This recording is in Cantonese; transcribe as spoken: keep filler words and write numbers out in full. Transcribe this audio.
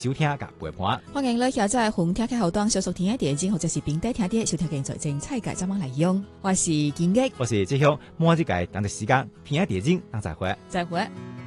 收聽甲陪伴。 歡迎你下載紅聽嘅後端小熟聽嘅電影，或者是平底聽啲收聽嘅財政菜價怎麼來用？我是建益， 我是志雄，每一屆當個時間聽電影，當再會， 再會。